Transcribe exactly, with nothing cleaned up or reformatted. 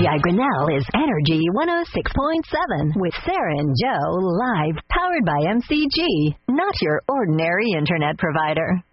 G I Grinnell is Energy one oh six point seven with Sarah and Joe live, powered by M C G, not your ordinary internet provider.